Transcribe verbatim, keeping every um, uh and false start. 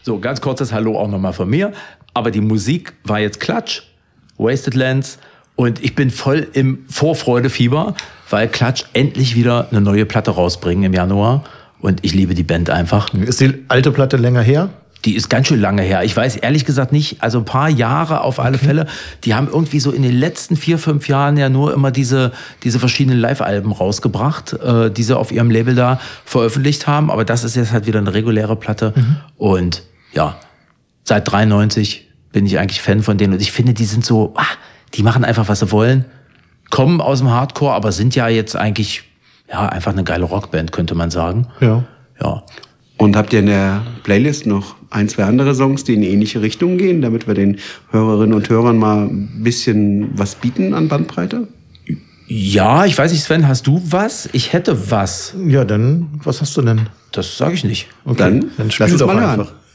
So, ganz kurzes Hallo auch nochmal von mir. Aber die Musik war jetzt Klatsch, Wasted Lands. Und ich bin voll im Vorfreudefieber, weil Klatsch endlich wieder eine neue Platte rausbringen im Januar. Und ich liebe die Band einfach. Ist die alte Platte länger her? Die ist ganz schön lange her. Ich weiß ehrlich gesagt nicht, also ein paar Jahre auf alle okay. Fälle. Die haben irgendwie so in den letzten vier, fünf Jahren ja nur immer diese, diese verschiedenen Live-Alben rausgebracht, äh, die sie auf ihrem Label da veröffentlicht haben. Aber das ist jetzt halt wieder eine reguläre Platte. Mhm. Und ja, seit dreiundneunzig bin ich eigentlich Fan von denen. Und ich finde, die sind so, ah, die machen einfach, was sie wollen. Kommen aus dem Hardcore, aber sind ja jetzt eigentlich, ja, einfach eine geile Rockband, könnte man sagen. Ja. Ja. Und habt ihr in der Playlist noch ein, zwei andere Songs, die in ähnliche Richtungen gehen, damit wir den Hörerinnen und Hörern mal ein bisschen was bieten an Bandbreite? Ja, ich weiß nicht, Sven, hast du was? Ich hätte was. Ja, dann, was hast du denn? Das sage ich nicht. Okay, dann, dann lass uns mal hören. einfach.